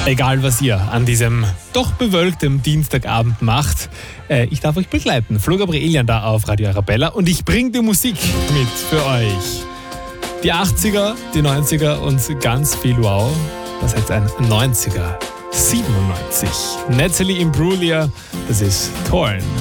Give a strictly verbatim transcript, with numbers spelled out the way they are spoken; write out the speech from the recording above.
Egal, was ihr an diesem doch bewölkten Dienstagabend macht, äh, ich darf euch begleiten. Flo Gabrielian da auf Radio Arabella und ich bringe die Musik mit für euch. Die achtziger, die neunziger und ganz viel Wow. Das ist jetzt ein neunziger, siebenundneunzig. Natalie Imbruglia, das ist Torn.